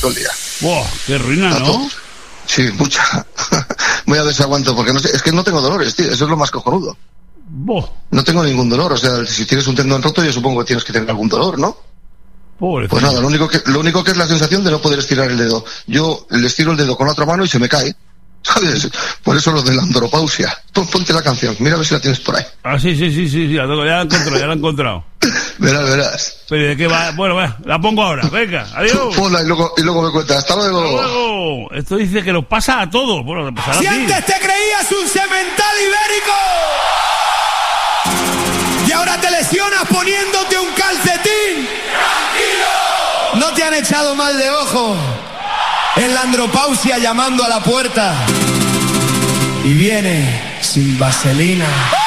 todo el día. ¡Wow! ¡Qué ruina, ¿no? Sí, mucha. Voy a ver si aguanto, porque no sé, es que no tengo dolores, tío, eso es lo más cojonudo. No tengo ningún dolor, o sea, si tienes un tendón roto yo supongo que tienes que tener algún dolor, ¿no? Pobrecito. Pues nada, lo único que es la sensación de no poder estirar el dedo. Yo le estiro el dedo con la otra mano y se me cae, ¿sabes? Por eso lo de la andropausia. Ponte la canción, mira a ver si la tienes por ahí. Ah, sí, ya la he encontrado. Verás. ¿Pero de qué va? Bueno, la pongo ahora, venga, adiós. Ponla y luego me cuentas, hasta luego. Esto dice que nos pasa a todos. Bueno, nos pasará a ti. Si antes te creías un cemental ibérico y ahora te lesionas poniéndote un calcetín, ¡tranquilo! No te han echado mal de ojo en la andropausia llamando a la puerta y viene sin vaselina.